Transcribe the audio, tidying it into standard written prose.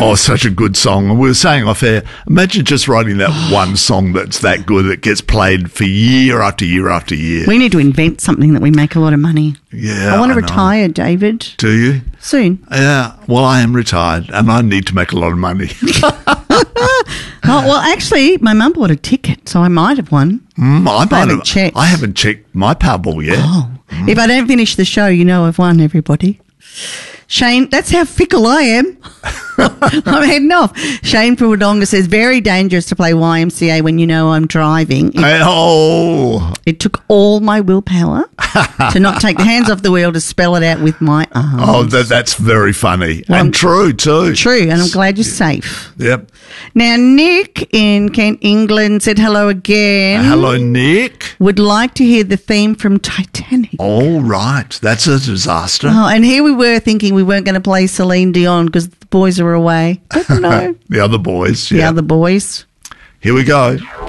Oh, such a good song. And we were saying off air, imagine just writing that one song that's that good that gets played for year after year after year. We need to invent something that we make a lot of money. Yeah, I want to know. retire, David. Do you? Soon. Yeah. Well, I am retired and I need to make a lot of money. Oh, well, actually, my mum bought a ticket, so I might have won. I haven't checked. I haven't checked my Powerball yet. Oh. If I don't finish the show, you know I've won, everybody. Shane, that's how fickle I am. I'm heading off. Shane from Wodonga says, very dangerous to play YMCA when you know I'm driving. It took all my willpower to not take the hands off the wheel to spell it out with my arms. Oh, that's very funny. Well, and true, too. True, and I'm glad you're safe. Yep. Now, Nick in Kent, England said hello again. Hello, Nick. Would like to hear the theme from Titanic. All right. That's a disaster. Oh, and here we were thinking we weren't going to play Celine Dion because the boys are away. But no. The other boys, The other boys. Here we go.